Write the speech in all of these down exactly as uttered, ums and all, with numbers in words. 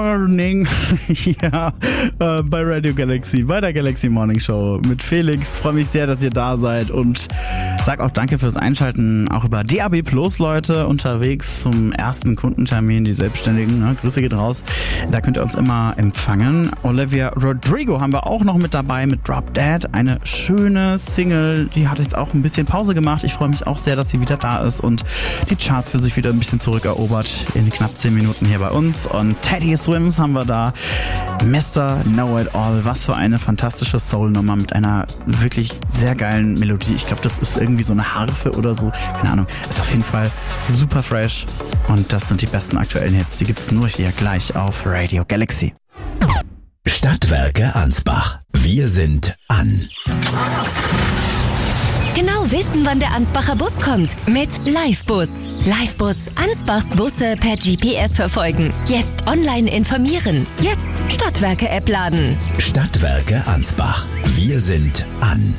Morning. ja, äh, bei Radio Galaxy, bei der Galaxy Morning Show mit Felix. Freue mich sehr, dass ihr da seid und sag auch danke fürs Einschalten. Auch über D A B Plus, Leute, unterwegs zum ersten Kundentermin, die Selbstständigen. Ne? Grüße geht raus. Da könnt ihr uns immer empfangen. Olivia Rodrigo haben wir auch noch mit dabei mit Drop Dead. Eine schöne Single, die hat jetzt auch ein bisschen Pause gemacht. Ich freue mich auch sehr, dass sie wieder da ist und die Charts für sich wieder ein bisschen zurückerobert in knapp zehn Minuten hier bei uns. Und Teddy Swims haben wir da. Mister Know It All. Was für eine fantastische Soul-Nummer mit einer wirklich sehr geilen Melodie. Ich glaube, das ist irgendwie so eine Harfe oder so. Keine Ahnung. Ist auf jeden Fall super fresh. Und das sind die besten aktuellen Hits. Die gibt's nur hier gleich auf Radio Galaxy. Stadtwerke Ansbach. Wir sind an. Genau wissen, wann der Ansbacher Bus kommt. Mit Livebus. Livebus. Ansbachs Busse per G P S verfolgen. Jetzt online informieren. Jetzt Stadtwerke-App laden. Stadtwerke Ansbach. Wir sind an.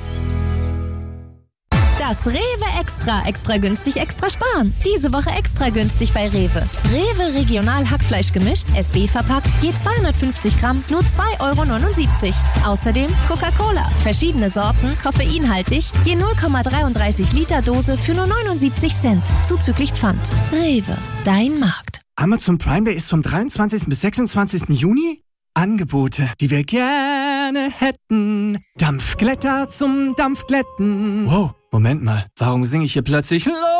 Das Rewe Extra. Extra günstig, extra sparen. Diese Woche extra günstig bei Rewe. Rewe Regional Hackfleisch gemischt, S B verpackt, je zweihundertfünfzig Gramm, nur zwei Euro neunundsiebzig. Außerdem Coca-Cola. Verschiedene Sorten, koffeinhaltig, je null Komma dreiunddreißig Liter Dose für nur neunundsiebzig Cent. Zuzüglich Pfand. Rewe, dein Markt. Amazon Prime Day ist vom dreiundzwanzigsten bis sechsundzwanzigsten Juni. Angebote, die wir gerne hätten. Dampfglätter zum Dampfglätten. Wow, Moment mal, warum singe ich hier plötzlich los?